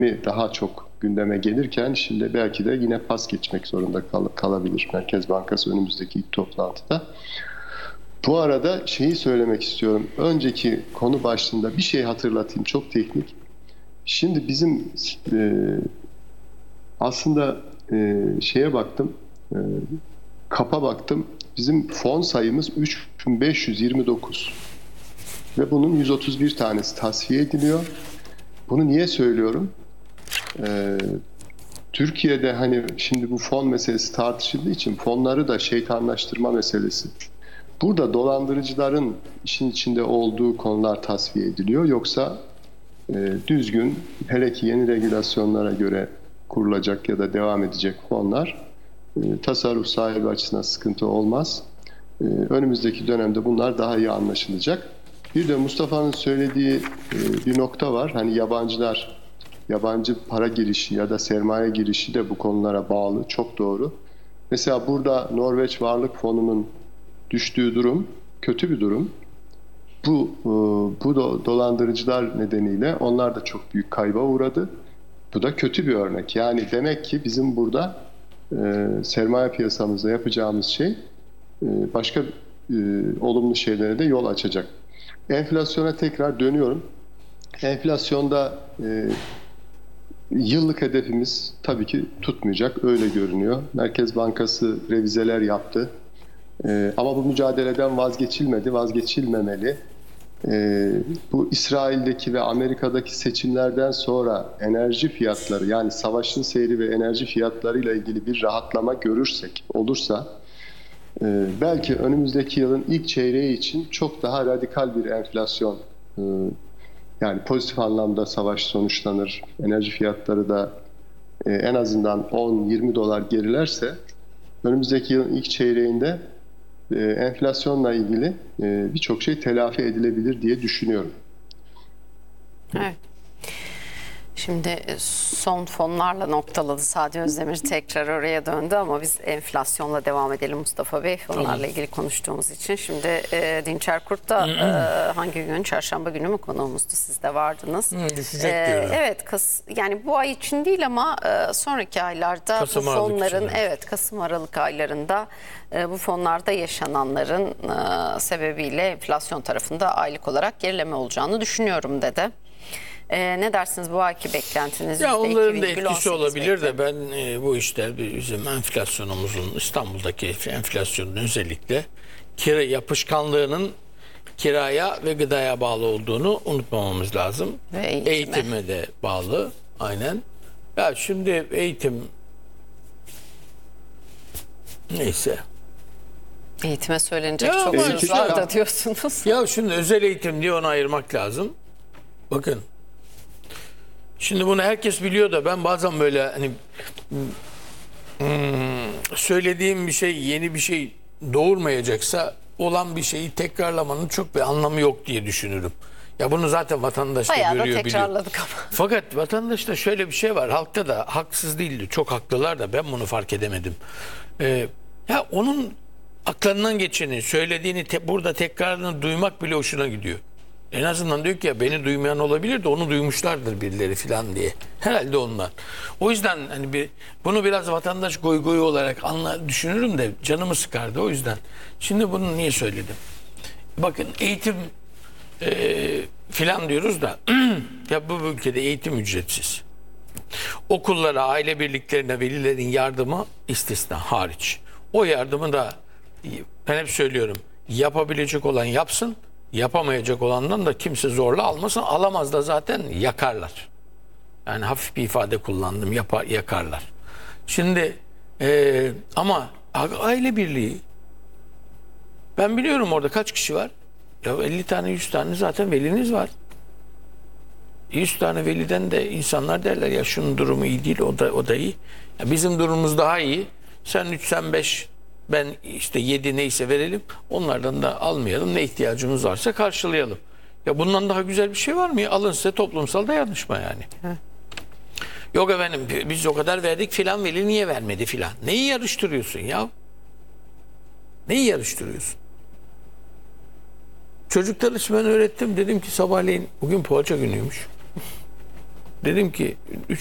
daha çok gündeme gelirken şimdi belki de yine pas geçmek zorunda kalabilir Merkez Bankası önümüzdeki ilk toplantıda. Bu arada şeyi söylemek istiyorum. Önceki konu başlığında bir şey hatırlatayım. Çok teknik. Şimdi bizim aslında şeye baktım. Kapa baktım. Bizim fon sayımız 3529. Ve bunun 131 tanesi tasfiye ediliyor. Bunu niye söylüyorum? Türkiye'de hani şimdi bu fon meselesi tartışıldığı için fonları da şeytanlaştırma meselesi. Burada dolandırıcıların işin içinde olduğu konular tasfiye ediliyor. Yoksa düzgün, hele ki yeni regülasyonlara göre kurulacak ya da devam edecek fonlar tasarruf sahibi açısından sıkıntı olmaz. Önümüzdeki dönemde bunlar daha iyi anlaşılacak. Bir de Mustafa'nın söylediği bir nokta var. Hani yabancı para girişi ya da sermaye girişi de bu konulara bağlı. Çok doğru. Mesela burada Norveç Varlık Fonu'nun düştüğü durum kötü bir durum. Bu dolandırıcılar nedeniyle onlar da çok büyük kayba uğradı. Bu da kötü bir örnek. Yani demek ki bizim burada sermaye piyasamızda yapacağımız şey başka olumlu şeylere de yol açacak. Enflasyona tekrar dönüyorum. Enflasyonda yıllık hedefimiz tabii ki tutmayacak. Öyle görünüyor. Merkez Bankası revizeler yaptı. Ama bu mücadeleden vazgeçilmemeli. Bu İsrail'deki ve Amerika'daki seçimlerden sonra enerji fiyatları, yani savaşın seyri ve enerji fiyatlarıyla ilgili bir rahatlama olursa belki önümüzdeki yılın ilk çeyreği için çok daha radikal bir enflasyon, yani pozitif anlamda savaş sonuçlanır, enerji fiyatları da en azından 10-20 dolar gerilerse önümüzdeki yılın ilk çeyreğinde enflasyonla ilgili birçok şey telafi edilebilir diye düşünüyorum. Evet. Şimdi son fonlarla noktaladı Sadi Özdemir, tekrar oraya döndü ama biz enflasyonla devam edelim Mustafa Bey, fonlarla ilgili konuştuğumuz için. Şimdi Dinçer Kurt da hangi gün, çarşamba günü mü konuğumuzdu, siz de vardınız. Evet, yani bu ay için değil ama sonraki aylarda Kasım, bu fonların Kasım Aralık aylarında bu fonlarda yaşananların sebebiyle enflasyon tarafında aylık olarak gerileme olacağını düşünüyorum dedi. Ne dersiniz, bu ayki beklentiniz? Ya onların da etkisi olabilir de ben bu işler bizim enflasyonumuzun, İstanbul'daki enflasyonun özellikle yapışkanlığının kiraya ve gıdaya bağlı olduğunu unutmamamız lazım. Eğitime de bağlı, aynen. Ya şimdi eğitim neyse. Eğitime söylenecek çok söz var da diyorsunuz. Ya şimdi özel eğitim diye onu ayırmak lazım. Bakın. Şimdi bunu herkes biliyor da ben bazen böyle hani söylediğim bir şey yeni bir şey doğurmayacaksa olan bir şeyi tekrarlamanın çok bir anlamı yok diye düşünürüm. Ya bunu zaten vatandaş da görüyor, biliyor. Tekrarladık ama. Fakat vatandaşta şöyle bir şey var. Halkta da haksız değildi. Çok haklılar da ben bunu fark edemedim. Ya onun aklından geçeni, söylediğini burada tekrarını duymak bile hoşuna gidiyor. En azından diyor ki ya beni duymayan olabilir de onu duymuşlardır birileri falan diye. Herhalde onlar. O yüzden hani bunu biraz vatandaş goy olarak düşünürüm de canımı sıkardı o yüzden. Şimdi bunu niye söyledim? Bakın eğitim filan diyoruz da ya bu ülkede eğitim ücretsiz. Okullara, aile birliklerine velilerin yardımı istisna hariç. O yardımı da ben hep söylüyorum, yapabilecek olan yapsın. Yapamayacak olandan da kimse zorla almasın. Alamaz da zaten yakarlar. Yani hafif bir ifade kullandım. Yakarlar. Şimdi ama aile birliği, ben biliyorum orada kaç kişi var? Ya 50 tane 100 tane zaten veliniz var. 100 tane veliden de insanlar derler ya şunun durumu iyi değil, o da iyi. Ya bizim durumumuz daha iyi. Sen 3 sen 5, ben işte 7 neyse verelim. Onlardan da almayalım. Ne ihtiyacımız varsa karşılayalım. Ya bundan daha güzel bir şey var mı? Alın size toplumsal dayanışma yani. Hı. Yok efendim biz o kadar verdik filan, veli niye vermedi filan. Neyi yarıştırıyorsun ya? Neyi yarıştırıyorsun? Çocuklar için ben öğrettim. Dedim ki sabahleyin, bugün poğaça günüymüş. Dedim ki